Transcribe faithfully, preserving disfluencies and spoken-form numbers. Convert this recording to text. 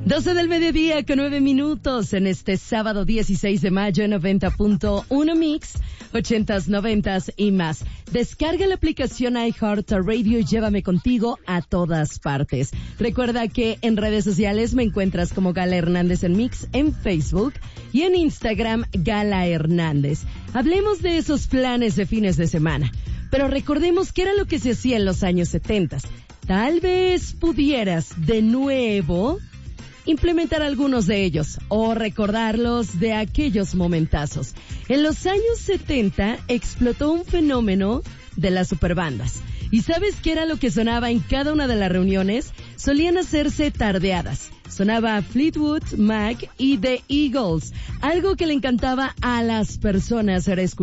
doce del mediodía con nueve minutos en este sábado dieciséis de mayo en noventa punto uno Mix, ochentas, noventas y más. Descarga la aplicación iHeartRadio y llévame contigo a todas partes. Recuerda que en redes sociales me encuentras como Gala Hernández en Mix en Facebook y en Instagram Gala Hernández. Hablemos de esos planes de fines de semana, pero recordemos qué era lo que se hacía en los años setenta. Tal vez pudieras de nuevo implementar algunos de ellos o recordarlos de aquellos momentazos. En los años setenta explotó un fenómeno de las superbandas. ¿Y sabes qué era lo que sonaba en cada una de las reuniones? Solían hacerse tardeadas. Sonaba Fleetwood Mac y The Eagles. Algo que le encantaba a las personas era escuchar